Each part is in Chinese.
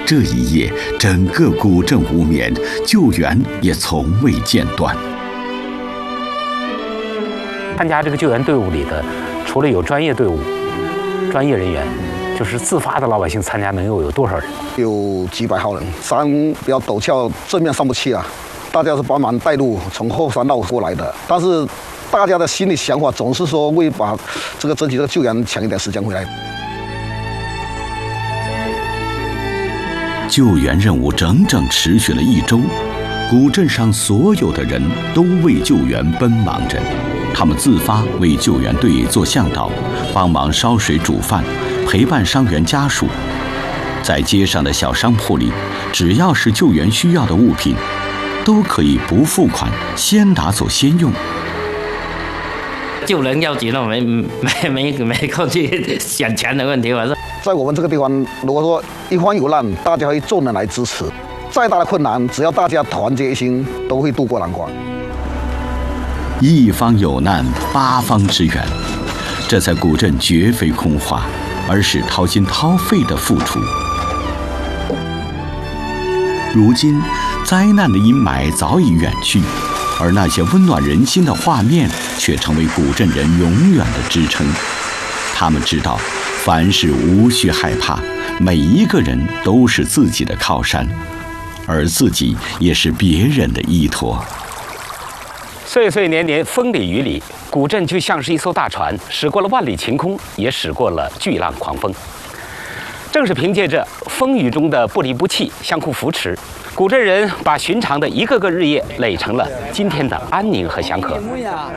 这一夜，整个古镇无眠，救援也从未间断。 参加这个救援队伍里的，除了有专业队伍、专业人员，就是自发的老百姓参加，能有多少人？ 有几百号人。山比较陡峭，正面上不去啊，大家是帮忙带路，从后山绕过来的。但是大家的心里想法总是说为把这个争取这个救援抢一点时间回来。 救援任务整整持续了1周，古镇上所有的人都为救援奔忙着。他们自发为救援队做向导，帮忙烧水煮饭，陪伴伤员家属。在街上的小商铺里，只要是救援需要的物品，都可以不付款，先拿走先用。 救人要紧了，没空去想钱的问题。 在我们这个地方，如果说一方有难，大家会众人来支持。再大的困难，只要大家团结一心，都会渡过难关。 一方有难，8方支援，这在古镇绝非空话，而是掏心掏肺的付出。如今，灾难的阴霾早已远去，而那些温暖人心的画面却成为古镇人永远的支撑。他们知道，凡事无需害怕，每一个人都是自己的靠山，而自己也是别人的依托。 岁岁年年，风里雨里，古镇就像是一艘大船，驶过了万里晴空，也驶过了巨浪狂风。正是凭借着风雨中的不离不弃、相互扶持，古镇人把寻常的一个个日夜垒成了今天的安宁和祥和。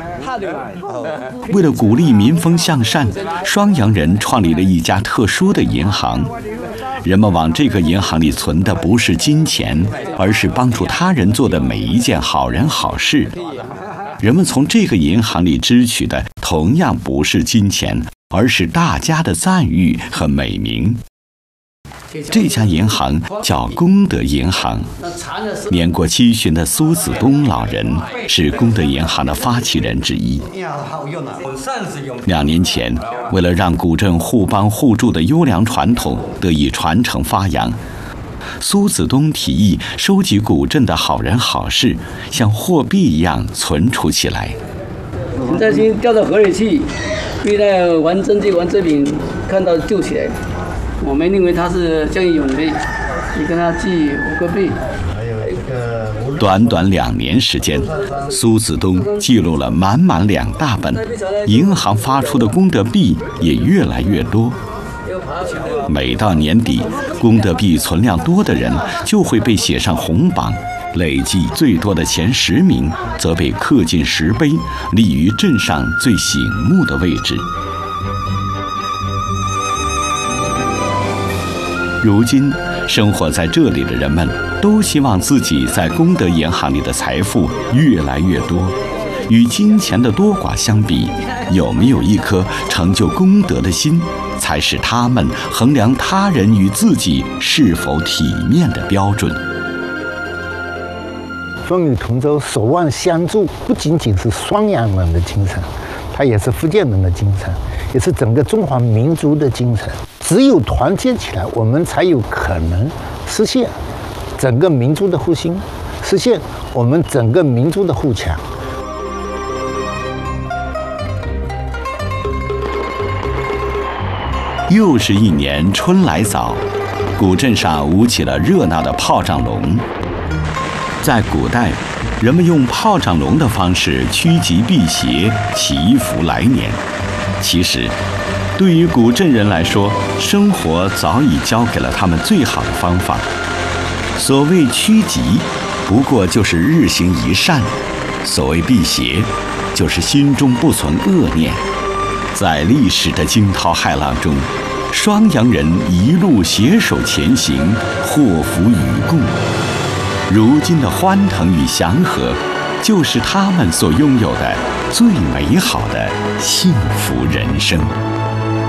为了鼓励民风向善，双阳人创立了一家特殊的银行。人们往这个银行里存的不是金钱，而是帮助他人做的每一件好人好事。人们从这个银行里支取的同样不是金钱，而是大家的赞誉和美名。这家银行叫功德银行，年过70旬的苏子东老人是功德银行的发起人之一。2年前，为了让古镇互帮互助的优良传统得以传承发扬，苏子东提议收集古镇的好人好事，像货币一样存储起来。 再先掉到河里去，被那玩针这玩这饼看到救起来。我们认为他是见义勇为，你跟他记5个币。 短短2年时间，苏子东记录了满满2大本，银行发出的功德币也越来越多。每到年底，功德币存量多的人就会被写上红榜，累计最多的前10名则被刻进石碑，立于镇上最醒目的位置。如今，生活在这里的人们都希望自己在功德银行里的财富越来越多。与金钱的多寡相比，有没有一颗成就功德的心，才是他们衡量他人与自己是否体面的标准。 风雨同舟，守望相助，不仅仅是双阳人的精神，它也是福建人的精神，也是整个中华民族的精神。只有团结起来，我们才有可能实现整个民族的复兴，实现我们整个民族的富强。 又是一年春来早，古镇上舞起了热闹的炮仗龙。在古代，人们用炮仗龙的方式趋吉避邪，祈福来年。其实，对于古镇人来说，生活早已教给了他们最好的方法。所谓趋吉，不过就是日行一善；所谓避邪，就是心中不存恶念。在历史的惊涛骇浪中，双阳人一路携手前行，祸福与共。如今的欢腾与祥和，就是他们所拥有的最美好的幸福人生。